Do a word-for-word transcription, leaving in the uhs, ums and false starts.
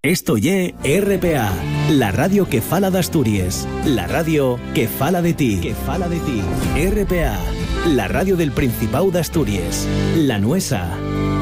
Esto ye R P A, la radio que fala de Asturias, la radio que fala de ti, que fala de ti. R P A, la radio del Principado de Asturias, la nuesa.